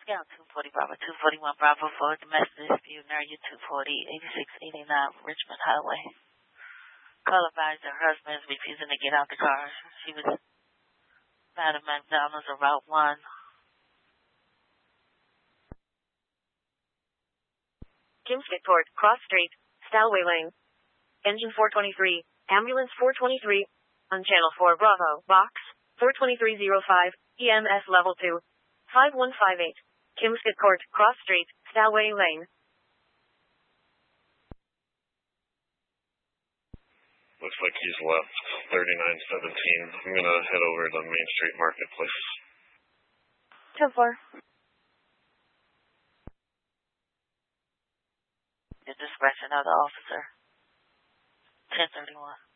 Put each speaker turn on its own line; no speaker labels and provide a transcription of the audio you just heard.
Yeah, 240 Bravo, 241 Bravo for domestic dispute near U-240, 8689 Richmond Highway. Call advised her husband is refusing to get out the car. She was found at McDonald's on Route 1.
Kimskit Court, Cross Street, Stalway Lane. Engine 423, Ambulance 423, on Channel 4 Bravo, Box 42305, EMS Level 2, 5158. Kimskit Court, Cross Street, Stalway Lane.
Looks like he's left 3917. I'm going to head over to Main Street Marketplace.
10-4.
The discretion of the officer. 1031.